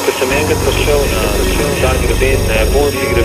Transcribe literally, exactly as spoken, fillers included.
ko sem enkrat prišel na Stargradin, ne, bom si